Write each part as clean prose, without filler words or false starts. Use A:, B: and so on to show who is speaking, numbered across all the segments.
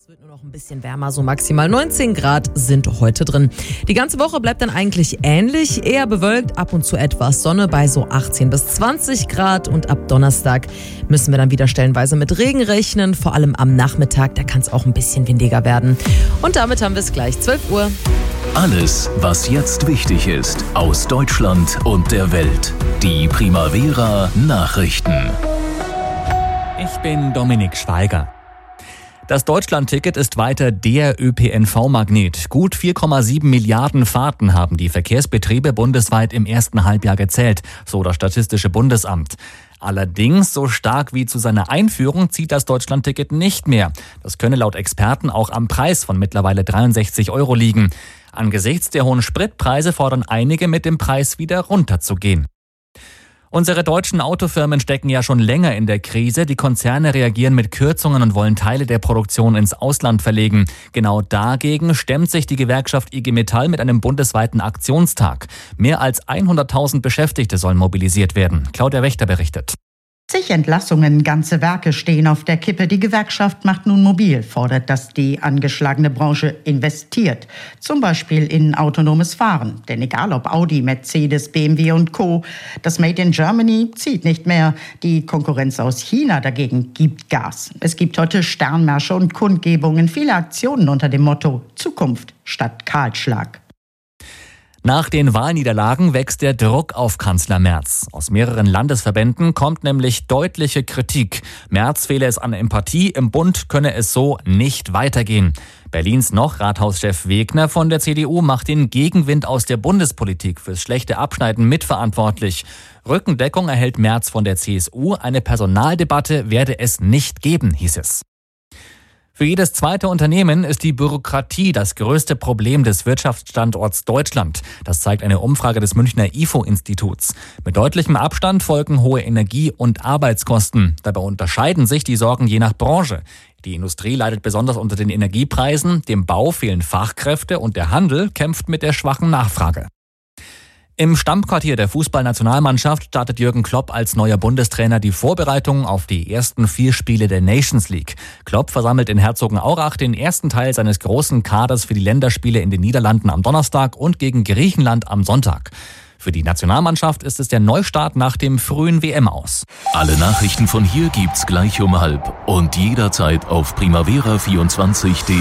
A: Wird nur noch ein bisschen wärmer, so maximal 19 Grad sind heute drin. Die ganze Woche bleibt dann eigentlich ähnlich, eher bewölkt, ab und zu etwas Sonne bei so 18 bis 20 Grad und ab Donnerstag müssen wir dann wieder stellenweise mit Regen rechnen, vor allem am Nachmittag, da kann es auch ein bisschen windiger werden. Und damit haben wir es gleich, 12 Uhr.
B: Alles, was jetzt wichtig ist, aus Deutschland und der Welt. Die Primavera Nachrichten.
C: Ich bin Dominik Schweiger. Das Deutschland-Ticket ist weiter der ÖPNV-Magnet. Gut 4,7 Milliarden Fahrten haben die Verkehrsbetriebe bundesweit im ersten Halbjahr gezählt, so das Statistische Bundesamt. Allerdings, so stark wie zu seiner Einführung zieht das Deutschland-Ticket nicht mehr. Das könne laut Experten auch am Preis von mittlerweile 63 € liegen. Angesichts der hohen Spritpreise fordern einige, mit dem Preis wieder runterzugehen. Unsere deutschen Autofirmen stecken ja schon länger in der Krise. Die Konzerne reagieren mit Kürzungen und wollen Teile der Produktion ins Ausland verlegen. Genau dagegen stemmt sich die Gewerkschaft IG Metall mit einem bundesweiten Aktionstag. Mehr als 100.000 Beschäftigte sollen mobilisiert werden. Claudia Wächter berichtet.
D: Zig Entlassungen, ganze Werke stehen auf der Kippe. Die Gewerkschaft macht nun mobil, fordert, dass die angeschlagene Branche investiert. Zum Beispiel in autonomes Fahren. Denn egal ob Audi, Mercedes, BMW und Co., das Made in Germany zieht nicht mehr. Die Konkurrenz aus China dagegen gibt Gas. Es gibt heute Sternmärsche und Kundgebungen, viele Aktionen unter dem Motto Zukunft statt Kahlschlag.
C: Nach den Wahlniederlagen wächst der Druck auf Kanzler Merz. Aus mehreren Landesverbänden kommt nämlich deutliche Kritik. Merz fehle es an Empathie, im Bund könne es so nicht weitergehen. Berlins Noch-Rathauschef Wegner von der CDU macht den Gegenwind aus der Bundespolitik fürs schlechte Abschneiden mitverantwortlich. Rückendeckung erhält Merz von der CSU. Eine Personaldebatte werde es nicht geben, hieß es. Für jedes zweite Unternehmen ist die Bürokratie das größte Problem des Wirtschaftsstandorts Deutschland. Das zeigt eine Umfrage des Münchner IFO-Instituts. Mit deutlichem Abstand folgen hohe Energie- und Arbeitskosten. Dabei unterscheiden sich die Sorgen je nach Branche. Die Industrie leidet besonders unter den Energiepreisen, dem Bau fehlen Fachkräfte und der Handel kämpft mit der schwachen Nachfrage. Im Stammquartier der Fußballnationalmannschaft startet Jürgen Klopp als neuer Bundestrainer die Vorbereitung auf die ersten 4 Spiele der Nations League. Klopp versammelt in Herzogenaurach den ersten Teil seines großen Kaders für die Länderspiele in den Niederlanden am Donnerstag und gegen Griechenland am Sonntag. Für die Nationalmannschaft ist es der Neustart nach dem frühen WM-Aus.
B: Alle Nachrichten von hier gibt's gleich um 12:30 und jederzeit auf primavera24.de.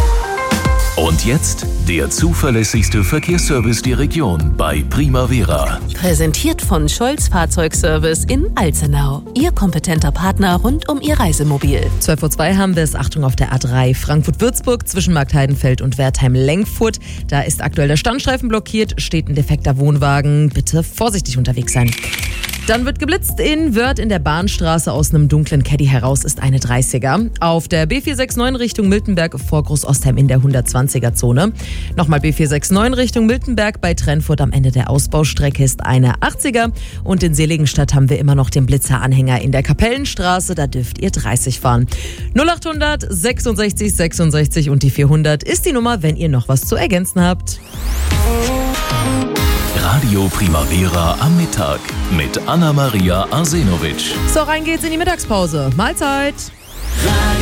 B: Und jetzt der zuverlässigste Verkehrsservice der Region bei Primavera.
E: Präsentiert von Scholz Fahrzeugservice in Alzenau. Ihr kompetenter Partner rund um Ihr Reisemobil.
A: 12:02 haben wir es. Achtung auf der A3 Frankfurt-Würzburg zwischen Marktheidenfeld und Wertheim-Lengfurt. Da ist aktuell der Standstreifen blockiert, steht ein defekter Wohnwagen. Bitte vorsichtig unterwegs sein. Dann wird geblitzt in Wörth in der Bahnstraße. Aus einem dunklen Caddy heraus ist eine 30er. Auf der B469 Richtung Miltenberg vor Großostheim in der 120er-Zone. Nochmal B469 Richtung Miltenberg bei Trennfurt am Ende der Ausbaustrecke ist eine 80er. Und in Seligenstadt haben wir immer noch den Blitzer-Anhänger in der Kapellenstraße. Da dürft ihr 30 fahren. 0800 66 66 und die 400 ist die Nummer, wenn ihr noch was zu ergänzen habt.
B: Radio Primavera am Mittag mit Anna-Maria Arsenovic.
A: So, rein geht's in die Mittagspause. Mahlzeit!